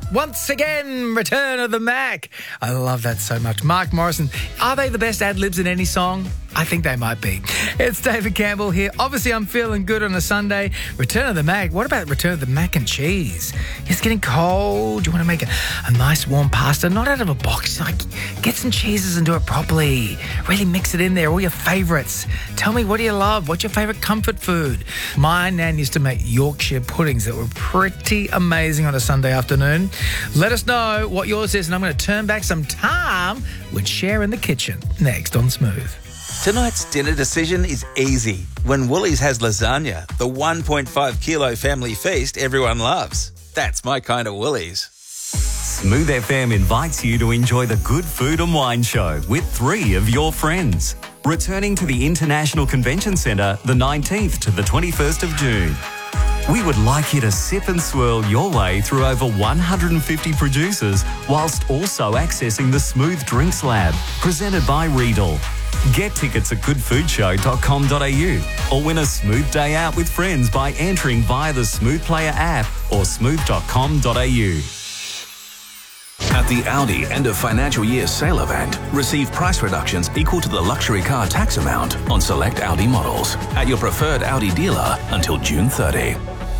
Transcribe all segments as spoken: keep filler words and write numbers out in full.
Once again, Return of the Mac. I love that so much. Mark Morrison. Are they the best ad-libs in any song? I think they might be. It's David Campbell here. Obviously, I'm feeling good on a Sunday. Return of the Mac. What about Return of the Mac and Cheese? It's getting cold. You want to make a, a nice warm pasta, not out of a box. Like, get some cheeses and do it properly. Really mix it in there. All your favourites. Tell me, what do you love? What's your favourite comfort food? My nan used to make Yorkshire puddings that were pretty amazing on a Sunday afternoon. Let us know what yours is, and I'm going to turn back some time with Cher in the kitchen next on Smooth. Tonight's dinner decision is easy. When Woolies has lasagna, the one point five kilo family feast everyone loves. That's my kind of Woolies. Smooth F M invites you to enjoy the Good Food and Wine Show with three of your friends. Returning to the International Convention Centre the nineteenth to the twenty-first of June. We would like you to sip and swirl your way through over one hundred fifty producers whilst also accessing the Smooth Drinks Lab, presented by Riedel. Get tickets at good food show dot com dot a u or win a smooth day out with friends by entering via the Smooth Player app or smooth dot com dot a u. At the Audi end of financial year sale event, receive price reductions equal to the luxury car tax amount on select Audi models at your preferred Audi dealer until June thirtieth.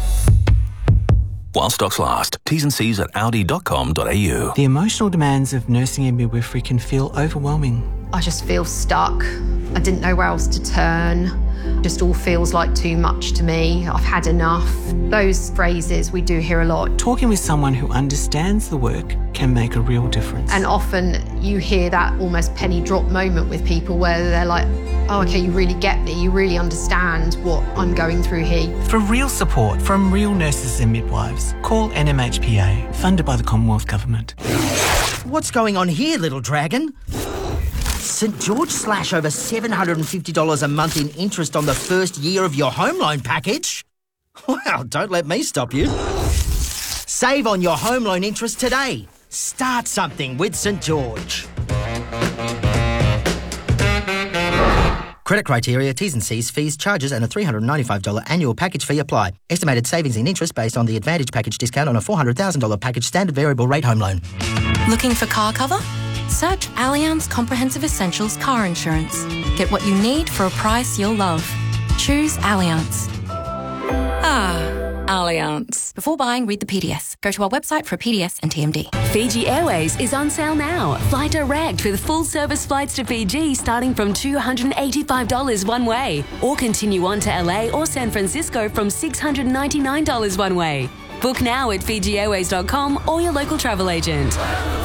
While stocks last. T's and C's at audi dot com dot a u. The emotional demands of nursing and midwifery can feel overwhelming. I just feel stuck. I didn't know where else to turn. Just all feels like too much to me. I've had enough. Those phrases we do hear a lot. Talking with someone who understands the work can make a real difference. And often you hear that almost penny drop moment with people where they're like, oh, okay, you really get me. You really understand what I'm going through here. For real support from real nurses and midwives, call N M H P A, funded by the Commonwealth Government. What's going on here, little dragon? St George slash over seven hundred fifty dollars a month in interest on the first year of your home loan package? Well, don't let me stop you. Save on your home loan interest today. Start something with St George. Credit criteria, T's and C's, fees, charges and a three hundred ninety-five dollars annual package fee apply. Estimated savings in interest based on the Advantage package discount on a four hundred thousand dollars package standard variable rate home loan. Looking for car cover? Search Allianz Comprehensive Essentials Car Insurance. Get what you need for a price you'll love. Choose Allianz. Ah, Allianz. Before buying, read the P D S. Go to our website for a P D S and T M D. Fiji Airways is on sale now. Fly direct with full-service flights to Fiji starting from two hundred eighty-five dollars one way. Or continue on to L A or San Francisco from six hundred ninety-nine dollars one way. Book now at fiji airways dot com or your local travel agent.